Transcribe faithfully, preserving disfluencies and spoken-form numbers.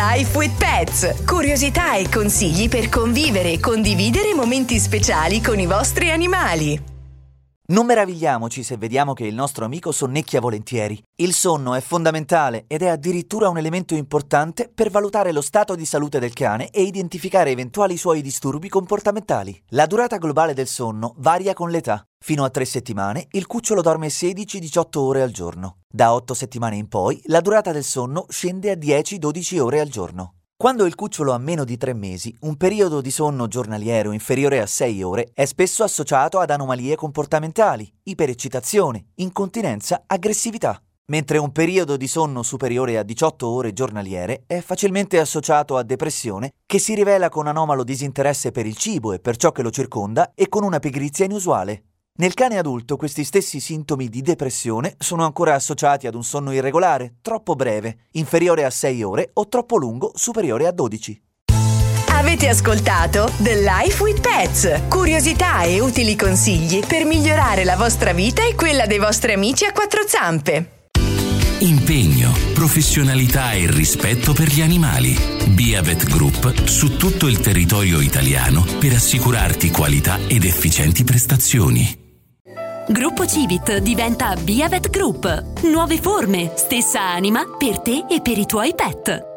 Life with Pets. Curiosità e consigli per convivere e condividere momenti speciali con i vostri animali. Non meravigliamoci se vediamo che il nostro amico sonnecchia volentieri. Il sonno è fondamentale ed è addirittura un elemento importante per valutare lo stato di salute del cane e identificare eventuali suoi disturbi comportamentali. La durata globale del sonno varia con l'età. Fino a tre settimane il cucciolo dorme sedici diciotto ore al giorno. Da otto settimane in poi la durata del sonno scende a dieci dodici ore al giorno. Quando il cucciolo ha meno di tre mesi, un periodo di sonno giornaliero inferiore a sei ore è spesso associato ad anomalie comportamentali, ipereccitazione, incontinenza, aggressività, mentre un periodo di sonno superiore a diciotto ore giornaliere è facilmente associato a depressione che si rivela con anomalo disinteresse per il cibo e per ciò che lo circonda e con una pigrizia inusuale. Nel cane adulto questi stessi sintomi di depressione sono ancora associati ad un sonno irregolare, troppo breve, inferiore a sei ore o troppo lungo, superiore a dodici. Avete ascoltato The Life with Pets. Curiosità e utili consigli per migliorare la vostra vita e quella dei vostri amici a quattro zampe. Impegno, professionalità e rispetto per gli animali. Biavet Group su tutto il territorio italiano per assicurarti qualità ed efficienti prestazioni. Gruppo Civit diventa Biavet Group. Nuove forme, stessa anima per te e per i tuoi pet.